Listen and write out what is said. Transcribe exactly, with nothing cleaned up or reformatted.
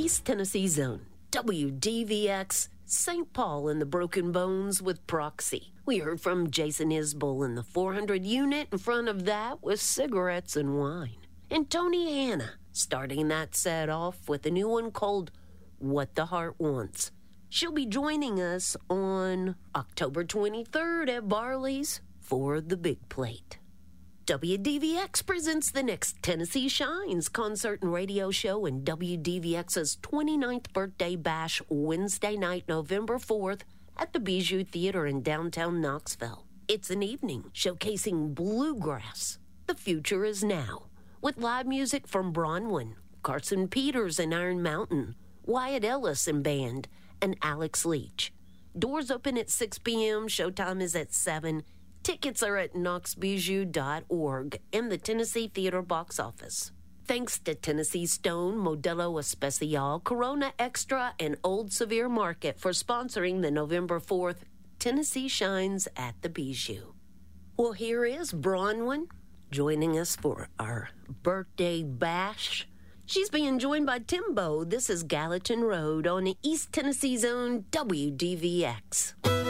East Tennessee Zone, W D V X, Saint Paul and the Broken Bones with Proxy. We heard from Jason Isbell in the four hundred unit in front of that with Cigarettes and Wine. And Tony Hanna, starting that set off with a new one called What the Heart Wants. She'll be joining us on October twenty-third at Barley's for the Big Plate. W D V X presents the next Tennessee Shines concert and radio show in W D V X's twenty-ninth birthday bash Wednesday night, November fourth at the Bijou Theater in downtown Knoxville. It's an evening showcasing bluegrass. The future is now, with live music from Bronwyn, Carson Peters and Iron Mountain, Wyatt Ellis and Band, and Alex Leach. Doors open at six p.m., showtime is at seven. Tickets are at knox bijou dot org and the Tennessee Theater box office. Thanks to Tennessee Stone, Modelo Especial, Corona Extra, and Old Severe Market for sponsoring the November fourth Tennessee Shines at the Bijou. Well, here is Bronwyn joining us for our birthday bash. She's being joined by Timbo. This is Gallatin Road on the East Tennessee Zone W D V X.